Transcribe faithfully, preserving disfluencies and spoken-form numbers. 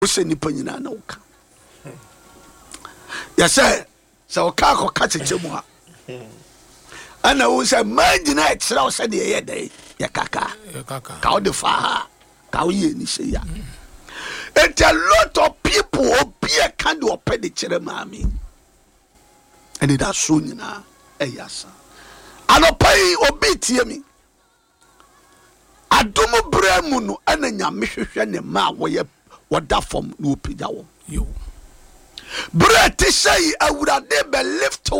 say nipa nyina na woka ya say say woka ko ka cheche mu ha ana wo say magina ekira wo say de ye dey ya kaka ya kaka ka wo de fa ka wo ye ni say ya it's a lot of people obi e kan de opede kire maami and it so nyina eyasa anopai obi tie mi adomo bremu no ana nyame hwehwe ne ma wo ye wada form no opija wo yo bre ti say awurade be lift